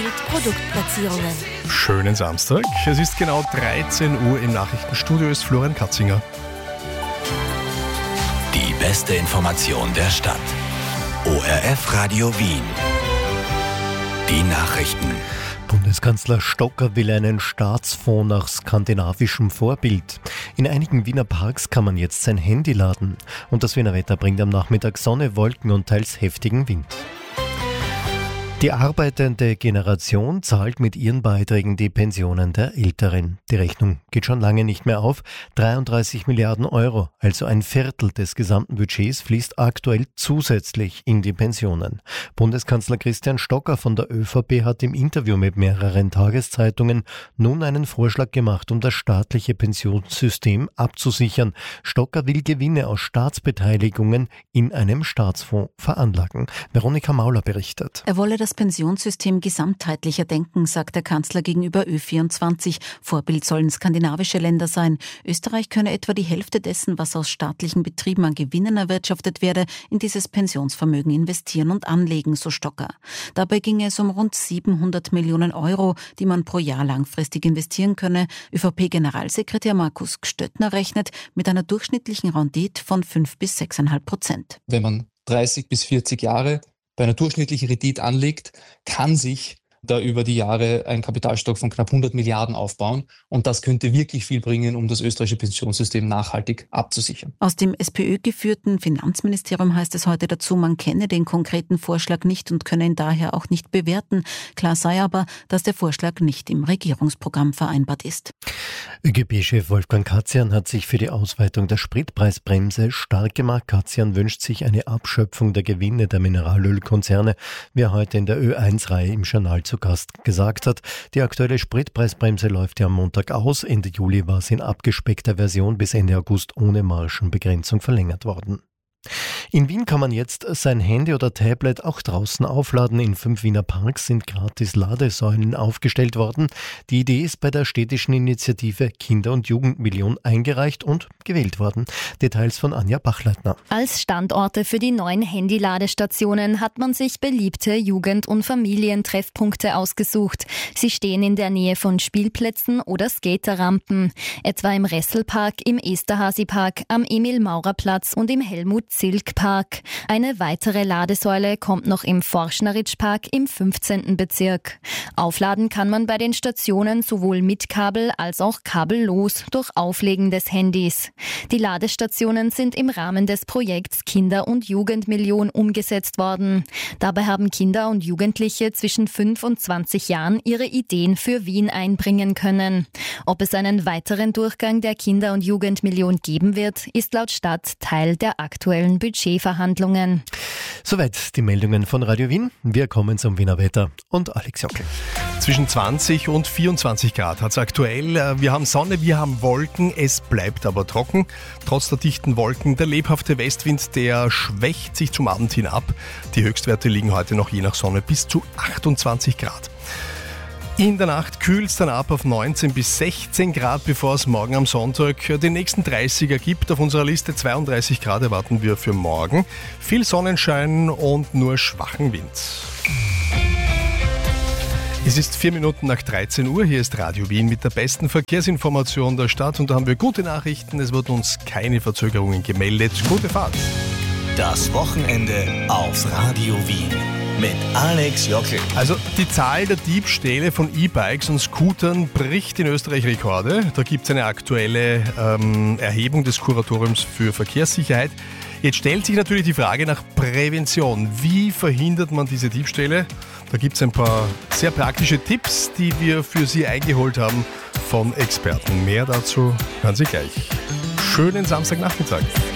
Produktplatzierungen. Schönen Samstag. Es ist genau 13 Uhr im Nachrichtenstudio, ist Florian Katzinger. Die beste Information der Stadt. ORF Radio Wien. Die Nachrichten. Bundeskanzler Stocker will einen Staatsfonds nach skandinavischem Vorbild. In einigen Wiener Parks kann man jetzt sein Handy laden. Und das Wiener Wetter bringt am Nachmittag Sonne, Wolken und teils heftigen Wind. Die arbeitende Generation zahlt mit ihren Beiträgen die Pensionen der Älteren. Die Rechnung geht schon lange nicht mehr auf. 33 Milliarden Euro, also ein Viertel des gesamten Budgets, fließt aktuell zusätzlich in die Pensionen. Bundeskanzler Christian Stocker von der ÖVP hat im Interview mit mehreren Tageszeitungen nun einen Vorschlag gemacht, um das staatliche Pensionssystem abzusichern. Stocker will Gewinne aus Staatsbeteiligungen in einem Staatsfonds veranlagen. Veronika Mauler berichtet. Er wolle das Pensionssystem gesamtheitlicher denken, sagt der Kanzler gegenüber Ö24. Vorbild sollen skandinavische Länder sein. Österreich könne etwa die Hälfte dessen, was aus staatlichen Betrieben an Gewinnen erwirtschaftet werde, in dieses Pensionsvermögen investieren und anlegen, so Stocker. Dabei ginge es um rund 700 Millionen Euro, die man pro Jahr langfristig investieren könne. ÖVP-Generalsekretär Markus Gstöttner rechnet mit einer durchschnittlichen Rendite von 5 bis 6,5%. Wenn man 30 bis 40 Jahre bei einer durchschnittlichen Rendite anlegt, kann sich da über die Jahre ein Kapitalstock von knapp 100 Milliarden aufbauen. Und das könnte wirklich viel bringen, um das österreichische Pensionssystem nachhaltig abzusichern. Aus dem SPÖ-geführten Finanzministerium heißt es heute dazu, man kenne den konkreten Vorschlag nicht und könne ihn daher auch nicht bewerten. Klar sei aber, dass der Vorschlag nicht im Regierungsprogramm vereinbart ist. ÖGB-Chef Wolfgang Katzian hat sich für die Ausweitung der Spritpreisbremse stark gemacht. Katzian wünscht sich eine Abschöpfung der Gewinne der Mineralölkonzerne, wie er heute in der Ö1-Reihe im Journal zu Gast gesagt hat. Die aktuelle Spritpreisbremse läuft ja am Montag aus. Ende Juli war sie in abgespeckter Version bis Ende August ohne Margenbegrenzung verlängert worden. In Wien kann man jetzt sein Handy oder Tablet auch draußen aufladen. In 5 Wiener Parks sind gratis Ladesäulen aufgestellt worden. Die Idee ist bei der städtischen Initiative Kinder- und Jugendmillion eingereicht und gewählt worden. Details von Anja Bachleitner. Als Standorte für die neuen Handy-Ladestationen hat man sich beliebte Jugend- und Familientreffpunkte ausgesucht. Sie stehen in der Nähe von Spielplätzen oder Skaterrampen, etwa im Resselpark, im Esterhazy-Park, am Emil-Maurer-Platz und im Helmut-Zilk-Park. Eine weitere Ladesäule kommt noch im Forschneritsch-Park im 15. Bezirk. Aufladen kann man bei den Stationen sowohl mit Kabel als auch kabellos durch Auflegen des Handys. Die Ladestationen sind im Rahmen des Projekts Kinder- und Jugendmillion umgesetzt worden. Dabei haben Kinder und Jugendliche zwischen 5 und 20 Jahren ihre Ideen für Wien einbringen können. Ob es einen weiteren Durchgang der Kinder- und Jugendmillion geben wird, ist laut Stadt Teil der aktuellen Budgetverhandlungen. Soweit die Meldungen von Radio Wien. Wir kommen zum Wiener Wetter und Alex Jockel. Zwischen 20 und 24 Grad hat es aktuell. Wir haben Sonne, wir haben Wolken, es bleibt aber trocken. Trotz der dichten Wolken, der lebhafte Westwind, der schwächt sich zum Abend hin ab. Die Höchstwerte liegen heute noch je nach Sonne bis zu 28 Grad. In der Nacht kühlt es dann ab auf 19 bis 16 Grad, bevor es morgen am Sonntag den nächsten 30er gibt. Auf unserer Liste 32 Grad erwarten wir für morgen. Viel Sonnenschein und nur schwachen Wind. Es ist 4 Minuten nach 13 Uhr. Hier ist Radio Wien mit der besten Verkehrsinformation der Stadt. Und da haben wir gute Nachrichten. Es wurden uns keine Verzögerungen gemeldet. Gute Fahrt. Das Wochenende auf Radio Wien. Mit Alex Jockel. Also die Zahl der Diebstähle von E-Bikes und Scootern bricht in Österreich Rekorde. Da gibt es eine aktuelle Erhebung des Kuratoriums für Verkehrssicherheit. Jetzt stellt sich natürlich die Frage nach Prävention. Wie verhindert man diese Diebstähle? Da gibt es ein paar sehr praktische Tipps, die wir für Sie eingeholt haben von Experten. Mehr dazu hören Sie gleich. Schönen Samstagnachmittag.